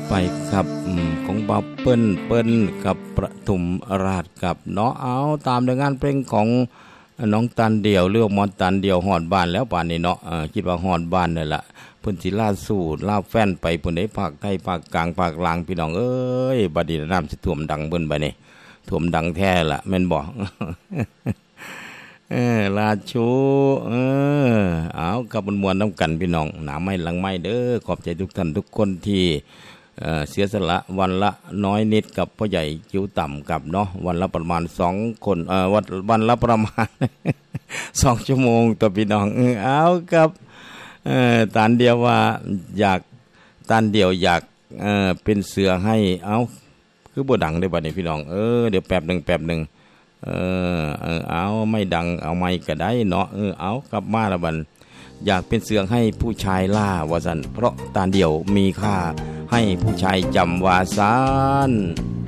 ไปครับของบ่าวเปิ้นกับประทุมราชกับเนาะเอาตามงานเพลงของน้องตันเดี่ยวเรื่องมอนตันเดี่ยวฮอดบ้านแล้วป่านนี้เนาะคิดว่าฮอดบ้านนั่นล่ะเพิ่นสิลาสู่ลาแฟนไปเพิ่นได้ภาคไทยภาคกลางภาคกลางพี่น้องเอ้ยบัดนี้น้ำสิท่วมดังเบิ่นบัดนี้ท่วมดังแท้ล่ะแม่นบ่ ลาชูเอากับมวลน้ำกันพี่น้องหนาไม่หลังไม่เด้อขอบใจทุกท่านทุกคนที่เสียสละวันละน้อยนิดกับพ่อใหญ่จิ๋วต่ำกับเนาะวันละประมาณ2คนวันละประมาณ 2 ชั่วโมงต่อพี่น้องเอากับตานเดียวว่าอยากตานเดียวอยากเป็นเสือให้เอาคือบ่ดังได้บัดนี้พี่น้องเดี๋ยวแป๊บนึงเอาไม่ดังเอาไม่ก็ได้เนาะเอากลับมาละบัดอยากเป็นเสือให้ผู้ชายล่าว่าซั่นเพราะตาเดียวมีค่าให้ผู้ชายจำว่าซาน